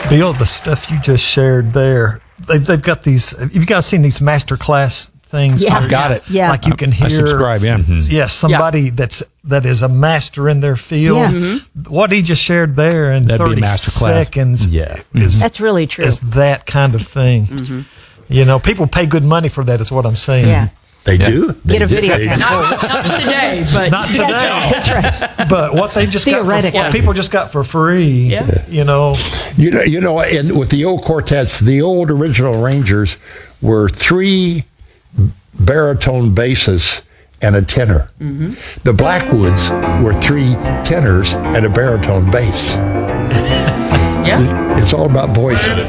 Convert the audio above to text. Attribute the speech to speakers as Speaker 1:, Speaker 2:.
Speaker 1: Bill, the stuff you just shared there, they've got these. You guys seen these master class things?
Speaker 2: Yeah.
Speaker 1: where,
Speaker 2: I've got
Speaker 3: it.
Speaker 2: Yeah.
Speaker 1: Like you can hear.
Speaker 3: I subscribe, yeah.
Speaker 1: Yes, somebody that is a master in their field.
Speaker 2: Yeah.
Speaker 1: What he just shared there in
Speaker 3: That'd be a
Speaker 1: 30
Speaker 3: master class.
Speaker 1: seconds
Speaker 4: Yeah.
Speaker 2: That's really true.
Speaker 1: is that kind of thing. You know, people pay good money for that is what I'm saying.
Speaker 2: Yeah.
Speaker 5: They do.
Speaker 2: Get a
Speaker 5: They do.
Speaker 2: video
Speaker 5: They do.
Speaker 2: camera.
Speaker 6: Not today, but
Speaker 1: Not today.
Speaker 2: That's right.
Speaker 1: But what they just got for,
Speaker 2: Theoretically.
Speaker 1: what people just got for free,
Speaker 6: Yeah.
Speaker 1: you know.
Speaker 5: You know, and with the old quartets, the old original Rangers were 3 baritone basses and a tenor. The Blackwoods were 3 tenors and a baritone bass.
Speaker 6: yeah.
Speaker 5: It's all about voice.